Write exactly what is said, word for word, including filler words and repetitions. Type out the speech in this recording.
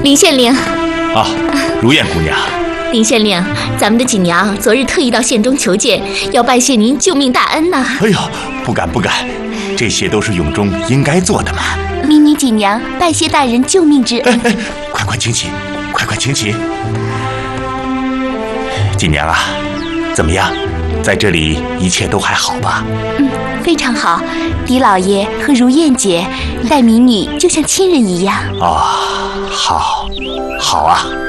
林县令。 啊，如燕姑娘。 林县令，咱们的锦娘昨日特意到县中求见，要拜谢您救命大恩呐。 哎呦，不敢不敢，这些都是永忠应该做的嘛。 民女锦娘拜谢大人救命之恩。 哎哎，快快请起，快快请起。锦娘啊，怎么样？在这里一切都还好吧？ 嗯，非常好。狄老爷和如燕姐待民女就像亲人一样。 哦，好，好啊。